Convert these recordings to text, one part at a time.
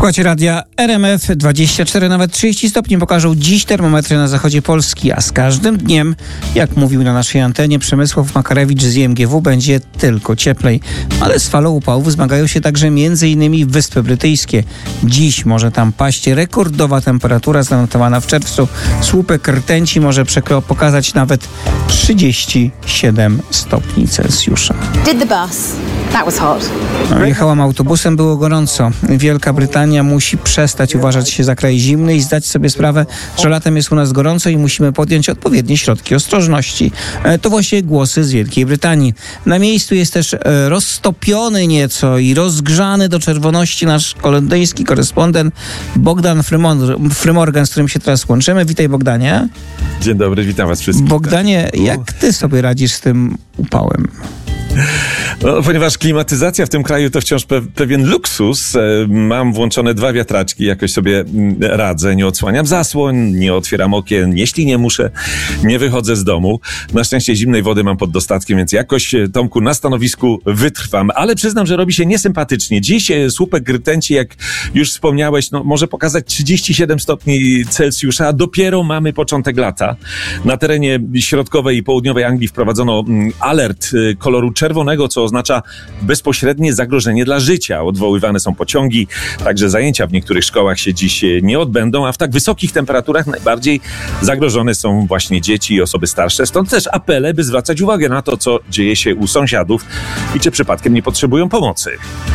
Słuchajcie radia RMF 24, nawet 30 stopni pokażą dziś termometry na zachodzie Polski, a z każdym dniem, jak mówił na naszej antenie Przemysław Makarewicz z IMGW, będzie tylko cieplej. Ale z falą upałów zmagają się także m.in. Wyspy Brytyjskie. Dziś może tam paść rekordowa temperatura zanotowana w czerwcu. Słupek rtęci może pokazać nawet 37 stopni Celsjusza. Did the bus. That was hot. Jechałam autobusem, było gorąco. Wielka Brytania musi przestać uważać się za kraj zimny i zdać sobie sprawę, że latem jest u nas gorąco i musimy podjąć odpowiednie środki ostrożności. To właśnie głosy z Wielkiej Brytanii. Na miejscu jest też roztopiony nieco i rozgrzany do czerwoności nasz londyński korespondent Bogdan Frymorgan, z którym się teraz łączymy. Witaj, Bogdanie. Dzień dobry, witam was wszystkich. Bogdanie, jak ty sobie radzisz z tym upałem? No, ponieważ klimatyzacja w tym kraju to wciąż pewien luksus, mam włączone 2 wiatraczki, jakoś sobie radzę, nie odsłaniam zasłoń, nie otwieram okien, jeśli nie muszę, nie wychodzę z domu. Na szczęście zimnej wody mam pod dostatkiem, więc jakoś, Tomku, na stanowisku wytrwam, ale przyznam, że robi się niesympatycznie. Dziś słupek rtęci, jak już wspomniałeś, może pokazać 37 stopni Celsjusza, a dopiero mamy początek lata. Na terenie środkowej i południowej Anglii wprowadzono alert koloru czerwonego, co oznacza bezpośrednie zagrożenie dla życia. Odwoływane są pociągi, także zajęcia w niektórych szkołach się dziś nie odbędą, a w tak wysokich temperaturach najbardziej zagrożone są właśnie dzieci i osoby starsze. Stąd też apele, by zwracać uwagę na to, co dzieje się u sąsiadów i czy przypadkiem nie potrzebują pomocy.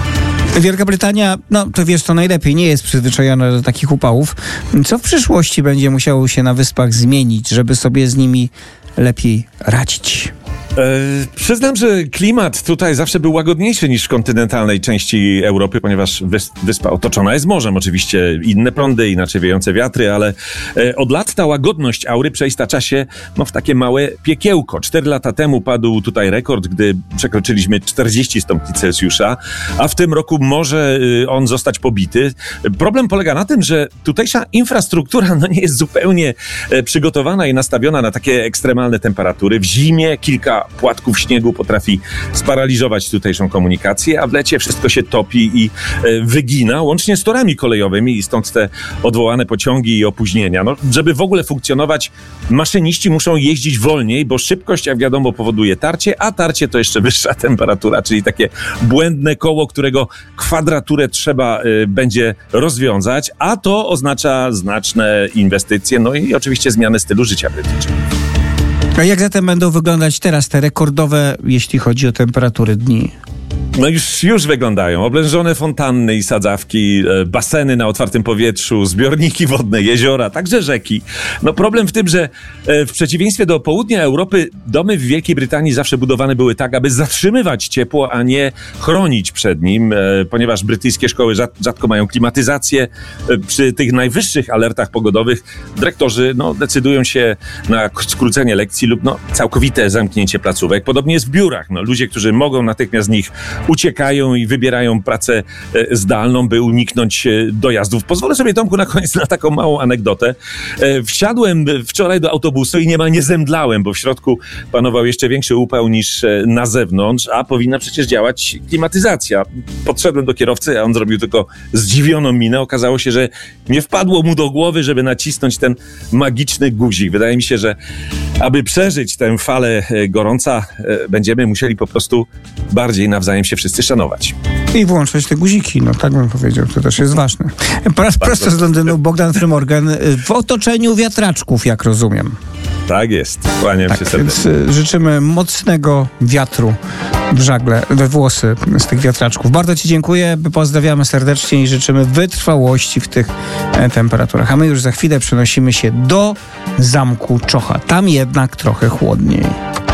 Wielka Brytania, to wiesz, to najlepiej nie jest przyzwyczajona do takich upałów. Co w przyszłości będzie musiało się na wyspach zmienić, żeby sobie z nimi lepiej radzić? Przyznam, że klimat tutaj zawsze był łagodniejszy niż w kontynentalnej części Europy, ponieważ wyspa otoczona jest morzem. Oczywiście inne prądy, inaczej wiejące wiatry, ale od lat ta łagodność aury przeistacza się w takie małe piekiełko. 4 lata temu padł tutaj rekord, gdy przekroczyliśmy 40 stopni Celsjusza, a w tym roku może on zostać pobity. Problem polega na tym, że tutejsza infrastruktura nie jest zupełnie przygotowana i nastawiona na takie ekstremalne temperatury. W zimie kilka płatków śniegu potrafi sparaliżować tutejszą komunikację, a w lecie wszystko się topi i wygina, łącznie z torami kolejowymi i stąd te odwołane pociągi i opóźnienia. Żeby w ogóle funkcjonować, maszyniści muszą jeździć wolniej, bo szybkość, jak wiadomo, powoduje tarcie, a tarcie to jeszcze wyższa temperatura, czyli takie błędne koło, którego kwadraturę trzeba będzie rozwiązać, a to oznacza znaczne inwestycje, i oczywiście zmianę stylu życia Brytyjczyków. A jak zatem będą wyglądać teraz te rekordowe, jeśli chodzi o temperatury dni? Już wyglądają. Oblężone fontanny i sadzawki, baseny na otwartym powietrzu, zbiorniki wodne, jeziora, także rzeki. Problem w tym, że w przeciwieństwie do południa Europy domy w Wielkiej Brytanii zawsze budowane były tak, aby zatrzymywać ciepło, a nie chronić przed nim, ponieważ brytyjskie szkoły rzadko mają klimatyzację. Przy tych najwyższych alertach pogodowych dyrektorzy decydują się na skrócenie lekcji lub całkowite zamknięcie placówek. Podobnie jest w biurach. Ludzie, którzy mogą natychmiast z nich uciekają i wybierają pracę zdalną, by uniknąć dojazdów. Pozwolę sobie, Tomku, na koniec na taką małą anegdotę. Wsiadłem wczoraj do autobusu i niemal nie zemdlałem, bo w środku panował jeszcze większy upał niż na zewnątrz, a powinna przecież działać klimatyzacja. Podszedłem do kierowcy, a on zrobił tylko zdziwioną minę. Okazało się, że nie wpadło mu do głowy, żeby nacisnąć ten magiczny guzik. Wydaje mi się, że aby przeżyć tę falę gorąca, będziemy musieli po prostu bardziej nawzajem się wszyscy szanować. I włączać te guziki, tak bym powiedział, to też jest ważne. Prosto z Londynu Bogdan Frymorgan w otoczeniu wiatraczków, jak rozumiem. Tak jest, kłaniam się serdecznie. Więc życzymy mocnego wiatru w żagle, we włosy z tych wiatraczków. Bardzo ci dziękuję, pozdrawiamy serdecznie i życzymy wytrwałości w tych temperaturach. A my już za chwilę przenosimy się do Zamku Czocha. Tam jednak trochę chłodniej.